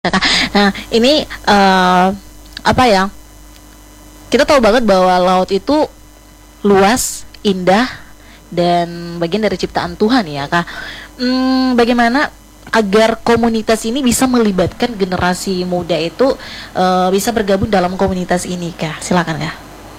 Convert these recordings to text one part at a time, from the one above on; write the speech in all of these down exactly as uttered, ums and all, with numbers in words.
Nah, ini uh, apa ya? Kita tahu banget bahwa laut itu luas, indah, dan bagian dari ciptaan Tuhan ya, Kak. Hmm, bagaimana agar komunitas ini bisa melibatkan generasi muda itu uh, bisa bergabung dalam komunitas ini, Kak? Silakan, Kak.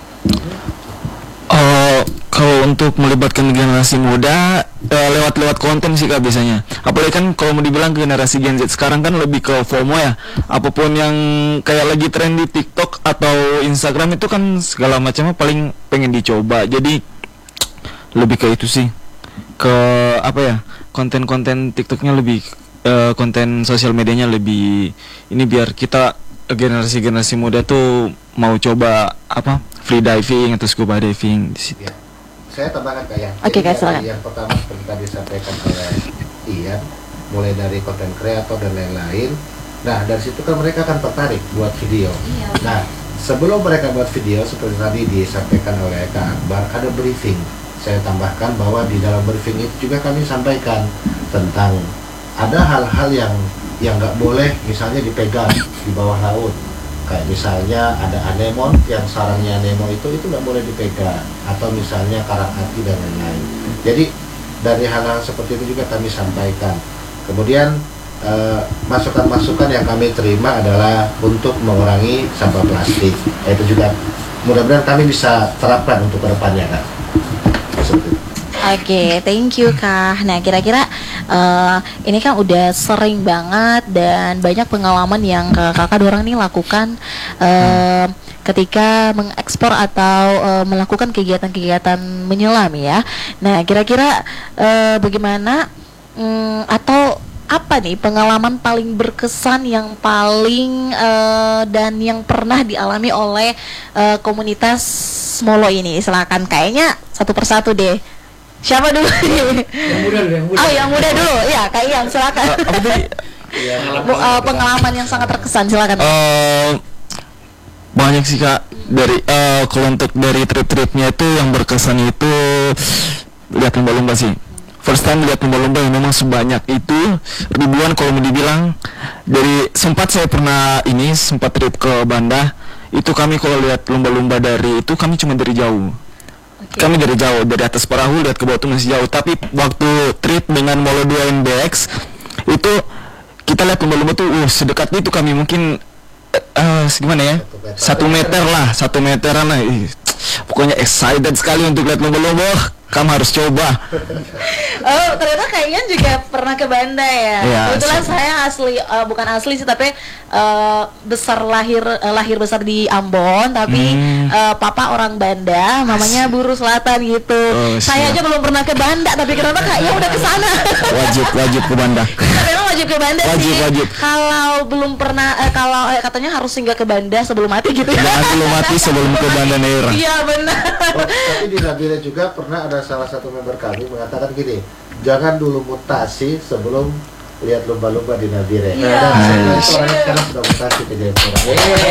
Uh, kalau untuk melibatkan generasi muda uh, lewat-lewat konten sih Kak biasanya. Apalagi kan kalau mau dibilang generasi Gen Z sekarang kan lebih ke FOMO ya. Apapun yang kayak lagi tren di TikTok atau Instagram itu kan segala macamnya paling pengen dicoba. Jadi lebih ke itu sih. Ke apa ya? Konten-konten TikToknya lebih uh, konten sosial medianya lebih ini biar kita generasi-generasi muda tuh mau coba apa? Free diving atau scuba diving di situ. Ya. Saya tambahkan Kak ya. Oke, Kak, silakan. Yang pertama seperti tadi disampaikan oleh Ian, mulai dari konten kreator dan lain-lain. Nah, dari situ kan mereka akan tertarik buat video. Iya. Nah, sebelum mereka buat video seperti tadi disampaikan oleh Kak Akbar, ada briefing. Saya tambahkan bahwa di dalam briefing itu juga kami sampaikan tentang ada hal-hal yang yang nggak boleh misalnya dipegang di bawah laut. Kayak misalnya ada anemon yang sarangnya anemon itu itu nggak boleh dipegang, atau misalnya karang api dan lain-lain. Jadi dari hal-hal seperti itu juga kami sampaikan. Kemudian eh, masukan-masukan yang kami terima adalah untuk mengurangi sampah plastik. Itu juga mudah-mudahan kami bisa terapkan untuk kedepannya, Kak. Seperti itu. Oke, okay, thank you Kak. Nah, kira-kira uh, ini kan udah sering banget dan banyak pengalaman yang kakak dorang nih lakukan uh, ketika mengekspor atau uh, melakukan kegiatan-kegiatan menyelam ya. Nah, kira-kira uh, bagaimana um, atau apa nih pengalaman paling berkesan yang paling uh, dan yang pernah dialami oleh uh, komunitas Molo ini? Silakan, kayaknya satu persatu deh. Siapa dulu? Yang muda dulu, yang muda. Oh, yang muda dulu. Ya, Kak Ian, silakan. Uh, apa tadi? Ya, uh, pengalaman yang sangat terkesan, silakan. Uh, banyak sih Kak. Dari uh, kalau untuk dari trip-tripnya itu yang berkesan itu lihat lumba-lumba sih. First time lihat lumba-lumba yang memang sebanyak itu ribuan kalau mau dibilang. Dari sempat saya pernah ini sempat trip ke Banda. Itu kami kalau lihat lumba-lumba dari itu kami cuma dari jauh. Okay. Kami dari jauh, dari atas perahu lihat ke bawah itu masih jauh. Tapi waktu trip dengan Molo dua N B X itu kita lihat lumba-lumba tuh uh, sedekat itu kami mungkin uh, gimana ya satu meter lah, satu meteran lah. Ih, pokoknya excited sekali untuk lihat lumba-lumba. Kamu harus coba. Oh, ternyata kayaknya juga pernah ke Banda ya. Ya, kebetulan so. saya asli uh, bukan asli sih, tapi uh, besar lahir uh, lahir besar di Ambon, tapi hmm. uh, papa orang Banda, mamanya Buru Selatan gitu. Oh, saya aja belum pernah ke Banda, tapi kenapa kayaknya udah ke sana. Wajib wajib ke Banda. Memang wajib ke Banda wajib, sih. Wajib. Kalau belum pernah uh, kalau uh, katanya harus singgah ke Banda sebelum mati gitu. Jangan sebelum mati sebelum ke Banda Neira. Iya benar. Oh, tapi di Nabila juga pernah ada salah satu member kami mengatakan gini, jangan dulu mutasi sebelum lihat lumba-lumba di Nabire. Yeah. Nah, dan sekarang sekarang sudah mutasi ke Jayapura. Oke,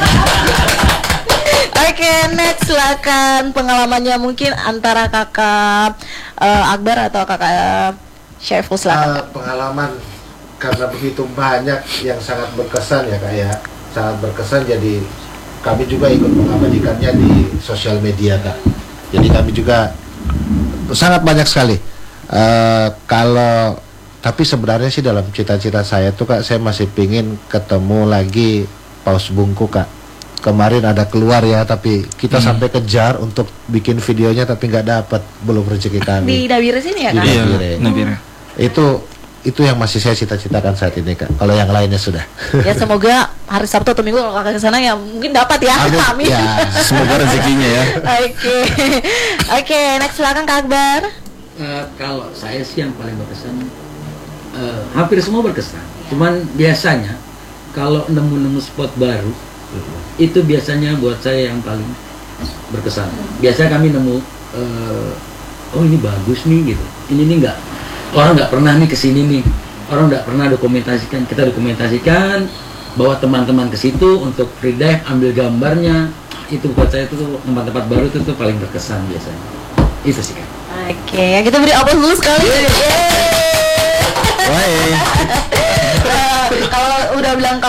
okay, next silakan pengalamannya mungkin antara kakak uh, Akbar atau kakak Syaiful, silakan. Uh, pengalaman karena begitu banyak yang sangat berkesan ya Kak ya, sangat berkesan, jadi kami juga ikut mengabadikannya di sosial media Kak. Jadi kami juga sangat banyak sekali. Uh, kalau tapi sebenarnya sih dalam cita-cita saya tuh Kak, saya masih pingin ketemu lagi Paus Bungku Kak. Kemarin ada keluar ya, tapi kita hmm. sampai kejar untuk bikin videonya tapi nggak dapat, belum rezeki kami. Di Nabire sini ya Kak? Di Nabire. Iya, Nabire. Itu itu yang masih saya cita-citakan saat ini Kak. Kalau yang lainnya sudah. Ya semoga hari Sabtu atau Minggu kalau kakak kesana ya mungkin dapat ya. Amin. Ya, semoga rezekinya ya. Oke, oke, next silakan Kak Akbar. Uh, kalau saya sih yang paling berkesan, uh, hampir semua berkesan. Cuman biasanya kalau nemu-nemu spot baru, itu biasanya buat saya yang paling berkesan. Biasanya kami nemu, uh, oh ini bagus nih gitu. Ini nih nggak, orang nggak pernah nih kesini nih. Orang nggak pernah dokumentasikan. Kita dokumentasikan, bawa teman-teman ke situ untuk free dive, ambil gambarnya. Itu buat saya itu tempat-tempat baru itu tuh paling berkesan biasanya. Itu sih kan. Oke, okay, kita beri aplaus dulu sekali. Yeay. Yeay. Eh, kalau udah bilang